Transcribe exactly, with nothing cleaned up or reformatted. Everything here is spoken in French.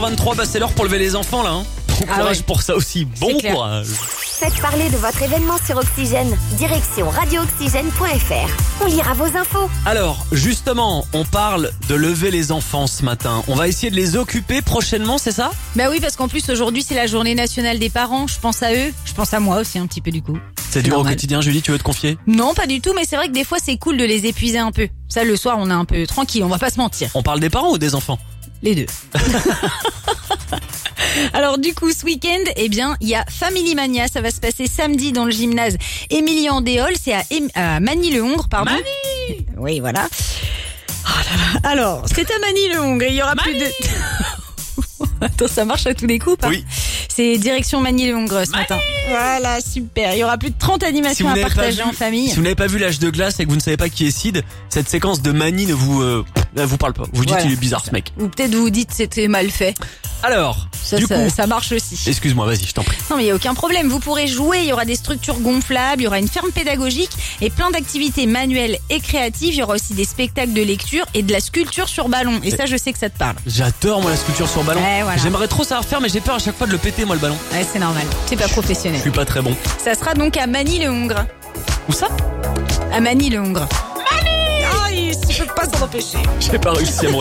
vingt-trois, bah c'est l'heure pour lever les enfants là. Hein. Bon Ah courage ouais. pour ça aussi. Bon clair. courage. Faites parler de votre événement sur Oxygène. Direction radio oxygène point f r. On lira vos infos. Alors, justement, on parle de lever les enfants ce matin. On va essayer de les occuper prochainement, c'est ça? Bah oui, parce qu'en plus aujourd'hui c'est la journée nationale des parents. Je pense à eux, je pense à moi aussi un petit peu du coup. C'est dur au normal. quotidien, Julie, tu veux te confier? Non, pas du tout, mais c'est vrai que des fois c'est cool de les épuiser un peu. Ça, le soir, on est un peu tranquille, on va pas se mentir. On parle des parents ou des enfants? Les deux. Alors du coup, ce week-end, eh bien, il y a Family Mania. Ça va se passer samedi dans le gymnase Émilien Andéol. C'est à, Em- à Magny-le-Hongre, pardon. Magny! Oui, voilà. Oh là là. Alors, c'est à Magny-le-Hongre. Il y aura plus de... Attends, ça marche à tous les coups, pas? Oui. C'est direction Magny-le-Hongre ce matin. Voilà, super. Il y aura plus de trente animations à n'avez pas partager vu- en famille. Si vous n'avez pas vu l'âge de glace et que vous ne savez pas qui est Sid, cette séquence de Mani ne vous, euh, ne vous parle pas. Vous dites Voilà. il est bizarre ce mec. Ou peut-être vous dites c'était mal fait. Alors, Ça, du ça, coup, ça marche aussi. excuse-moi, vas-y, je t'en prie. Non mais il n'y a aucun problème, vous pourrez jouer, il y aura des structures gonflables, il y aura une ferme pédagogique et plein d'activités manuelles et créatives, il y aura aussi des spectacles de lecture et de la sculpture sur ballon. Et ça, je sais que ça te parle. J'adore moi la sculpture sur ballon. Ouais, voilà. J'aimerais trop savoir faire, mais j'ai peur à chaque fois de le péter moi le ballon. Ouais, c'est normal, c'est pas Je professionnel. suis pas très bon. Ça sera donc à Magny-le-Hongre. Où ça? À Magny-le-Hongre. Magny! Oh, il ne peut pas s'en empêcher. J'ai pas réussi à me